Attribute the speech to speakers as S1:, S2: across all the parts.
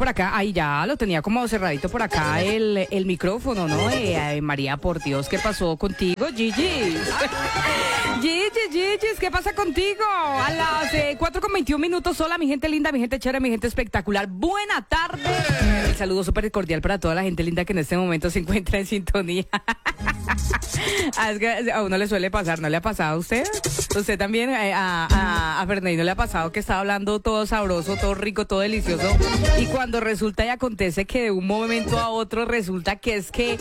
S1: acá. Ay, ya lo tenía como cerradito por acá el micrófono, ¿no? Ay, María, por Dios, ¿qué pasó contigo, Gigi? Gigi, ¿qué pasa contigo? A las 4:21. Hola, mi gente linda, mi gente chévere, mi gente espectacular. Buena tarde. El saludo súper cordial para toda la gente linda que en este momento se encuentra en sintonía. Es que a uno le suele pasar, ¿no le ha pasado a usted? Usted también, a Ferney, ¿no le ha pasado que estaba hablando todo sabroso, todo rico, todo delicioso? Y cuando resulta y acontece que de un momento a otro resulta que es que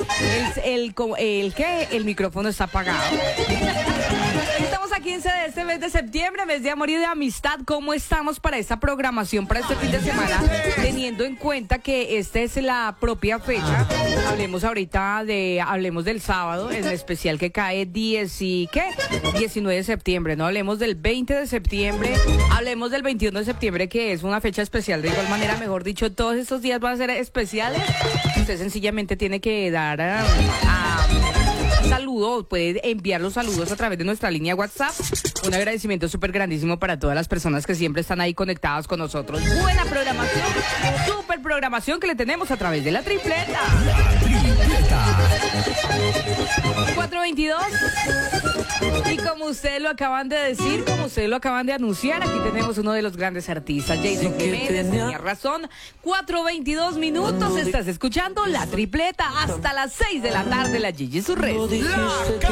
S1: el micrófono está apagado. Estamos a 15 de este mes de septiembre, mes de amor y de amistad. ¿Cómo estamos para esta programación, para este fin de semana? Teniendo en cuenta que esta es la propia fecha. Hablemos del sábado, en especial que cae 19 de septiembre. No hablemos del 20 de septiembre, hablemos del 21 de septiembre, que es una fecha especial. De igual manera, mejor dicho, todos estos días van a ser especiales. Usted sencillamente tiene que dar saludo, puede enviar los saludos a través de nuestra línea WhatsApp. Un agradecimiento súper grandísimo para todas las personas que siempre están ahí conectadas con nosotros. Buena programación, súper programación que le tenemos a través de la tripleta. 4:22. Y como ustedes lo acaban de decir, como ustedes lo acaban de anunciar, aquí tenemos uno de los grandes artistas, Jason Jiménez. Tenía razón. 4:22. Estás escuchando la tripleta hasta las 6 de la tarde, la Gigi Surrey.